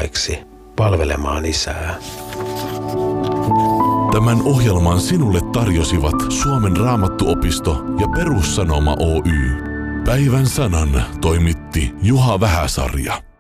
sotilaiksi palvelemaan Isää. Tämän ohjelman sinulle tarjosivat Suomen Raamattuopisto ja Perussanoma Oy. Päivän sanan toimitti Juha Vähäsarja.